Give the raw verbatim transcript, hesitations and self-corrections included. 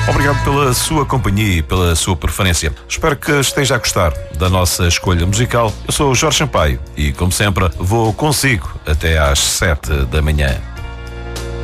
Obrigado pela sua companhia e pela sua preferência. Espero que esteja a gostar da nossa escolha musical. Eu sou o Jorge Sampaio e, como sempre, vou consigo até às sete da manhã.